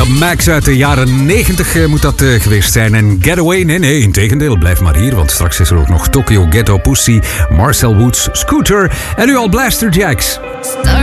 De Max uit de jaren 90 moet dat geweest zijn. En Getaway, nee, integendeel, blijf maar hier. Want straks is er ook nog Tokyo Ghetto Pussy, Marcel Woods, Scooter en nu al Blaster Jacks. Stuck